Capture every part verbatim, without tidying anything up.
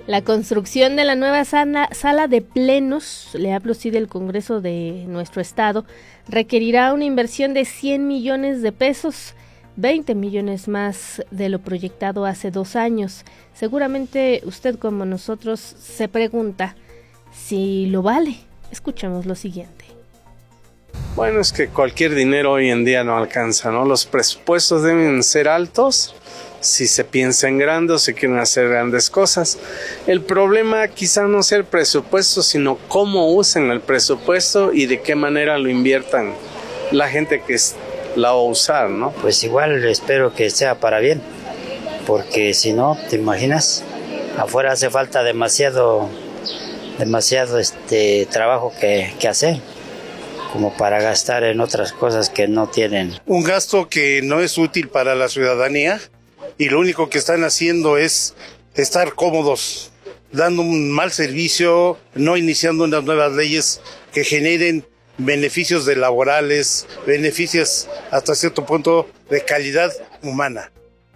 La construcción de la nueva sala, sala de plenos, le hablo sí del Congreso de nuestro estado, requerirá una inversión de cien millones de pesos, veinte millones más de lo proyectado hace dos años. Seguramente usted, como nosotros, se pregunta si lo vale. Escuchemos lo siguiente. Bueno, es que cualquier dinero hoy en día no alcanza, ¿no? Los presupuestos deben ser altos si se piensa en grande o se quieren hacer grandes cosas. El problema quizá no sea el presupuesto, sino cómo usen el presupuesto y de qué manera lo inviertan la gente que la va a usar, ¿no? Pues igual espero que sea para bien, porque si no, ¿te imaginas? Afuera hace falta demasiado, demasiado este trabajo que, que hacer, como para gastar en otras cosas que no tienen. Un gasto que no es útil para la ciudadanía y lo único que están haciendo es estar cómodos, dando un mal servicio, no iniciando unas nuevas leyes que generen beneficios de laborales, beneficios hasta cierto punto de calidad humana.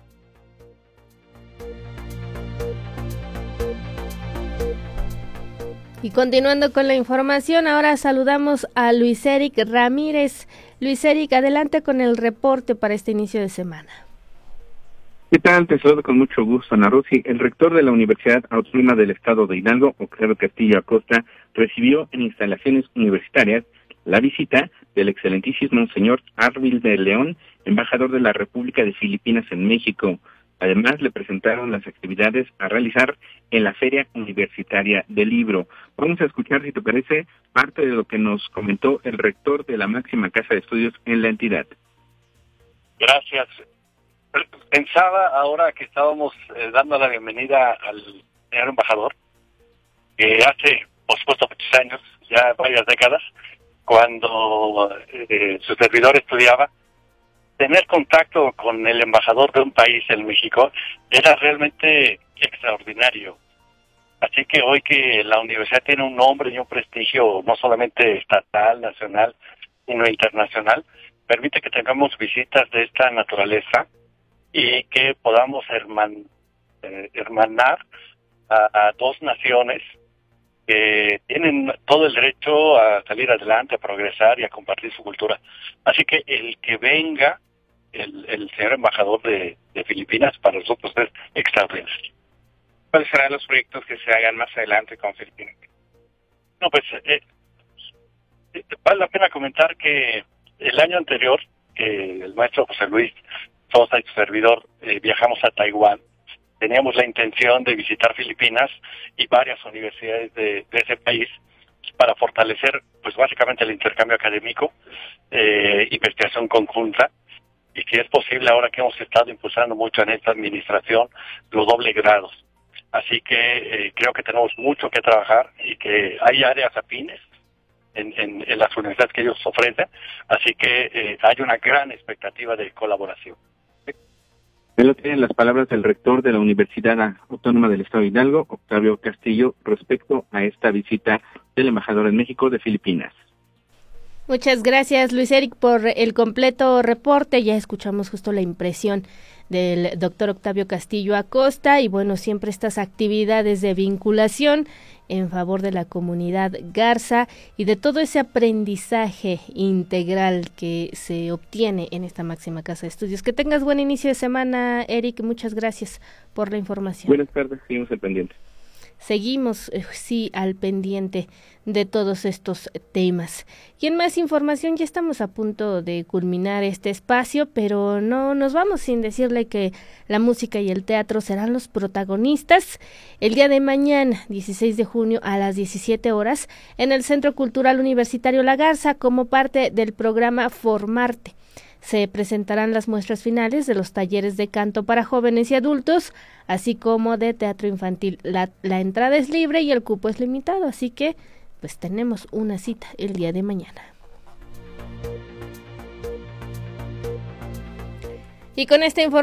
Y continuando con la información, ahora saludamos a Luis Eric Ramírez. Luis Eric, adelante con el reporte para este inicio de semana. ¿Qué tal? Te saludo con mucho gusto, Ana Rosy. El rector de la Universidad Autónoma del Estado de Hidalgo, Octavio Castillo Acosta, recibió en instalaciones universitarias la visita del excelentísimo señor Arvil de León, embajador de la República de Filipinas en México. Además, le presentaron las actividades a realizar en la Feria Universitaria del Libro. Vamos a escuchar, si te parece, parte de lo que nos comentó el rector de la máxima casa de estudios en la entidad. Gracias. Pensaba ahora que estábamos eh, dando la bienvenida al señor embajador, que hace, por supuesto, muchos años, ya varias décadas, cuando eh, su servidor estudiaba, tener contacto con el embajador de un país, el México, era realmente extraordinario. Así que hoy que la universidad tiene un nombre y un prestigio no solamente estatal, nacional, sino internacional, permite que tengamos visitas de esta naturaleza y que podamos herman, eh, hermanar a, a dos naciones que tienen todo el derecho a salir adelante, a progresar y a compartir su cultura. Así que el que venga el, el señor embajador de, de Filipinas para nosotros es extraordinario. ¿Cuáles serán los proyectos que se hagan más adelante con Filipinas? No, pues eh, eh, vale la pena comentar que el año anterior, que el maestro José Luis Sosa y su servidor eh, viajamos a Taiwán. Teníamos la intención de visitar Filipinas y varias universidades de, de ese país para fortalecer, pues básicamente el intercambio académico, eh, investigación conjunta, y si es posible, ahora que hemos estado impulsando mucho en esta administración, los doble grados. Así que eh, creo que tenemos mucho que trabajar y que hay áreas afines en, en, en las universidades que ellos ofrecen, así que eh, hay una gran expectativa de colaboración. Ahí lo tienen las palabras del rector de la Universidad Autónoma del Estado de Hidalgo, Octavio Castillo, respecto a esta visita del embajador en México de Filipinas. Muchas gracias, Luis Eric, por el completo reporte. Ya escuchamos justo la impresión del doctor Octavio Castillo Acosta y bueno, siempre estas actividades de vinculación en favor de la comunidad garza y de todo ese aprendizaje integral que se obtiene en esta máxima casa de estudios. Que tengas buen inicio de semana, Eric, muchas gracias por la información. Buenas tardes, seguimos al pendiente. Seguimos, eh, sí, al pendiente de todos estos temas. Y en más información, ya estamos a punto de culminar este espacio, pero no nos vamos sin decirle que la música y el teatro serán los protagonistas el día de mañana, dieciséis de junio, a las diecisiete horas, en el Centro Cultural Universitario La Garza, como parte del programa Formarte. Se presentarán las muestras finales de los talleres de canto para jóvenes y adultos, así como de teatro infantil. La, la entrada es libre y el cupo es limitado, así que pues tenemos una cita el día de mañana. Y con esta información